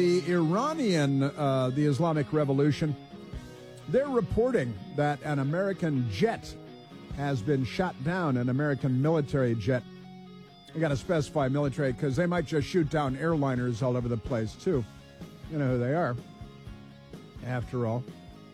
The the Islamic Revolution, they're reporting that an American jet has been shot down, an American military jet. I got to specify military because they might just shoot down airliners all over the place, too. You know who they are, after all.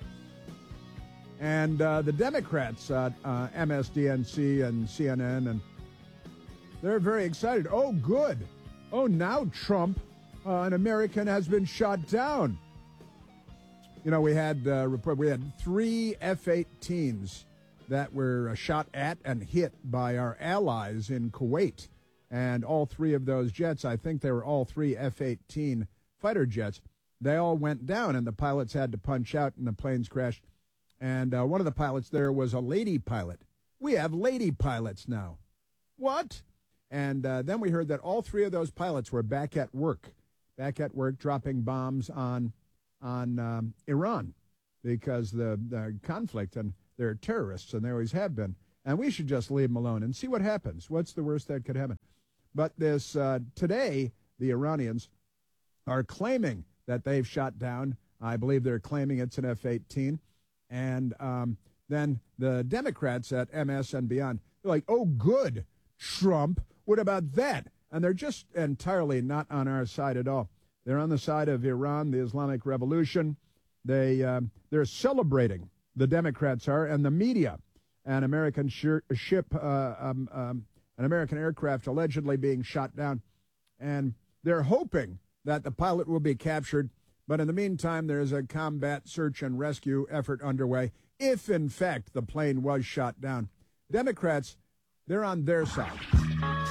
And the Democrats at MSDNC and CNN, and they're very excited. Oh, good. Oh, now Trump, an American, has been shot down. You know, we had 3 F-18s that were shot at and hit by our allies in Kuwait. And all 3 of those jets, I think they were all 3 F-18 fighter jets, they all went down, and the pilots had to punch out, and the planes crashed. And one of the pilots there was a lady pilot. We have lady pilots now. What? And then we heard that all 3 of those pilots were back at work dropping bombs on Iran because the conflict, and they're terrorists, and they always have been. And we should just leave them alone and see what happens. What's the worst that could happen? But this today, the Iranians are claiming that they've shot down. I believe they're claiming it's an F-18. And then the Democrats at MS and beyond, they're like, oh, good, Trump, what about that? And they're just entirely not on our side at all. They're on the side of Iran, the Islamic Revolution. They're celebrating, the Democrats are, and the media, an American an American aircraft allegedly being shot down. And they're hoping that the pilot will be captured. But in the meantime, there's a combat search and rescue effort underway if, in fact, the plane was shot down. Democrats, they're on their side.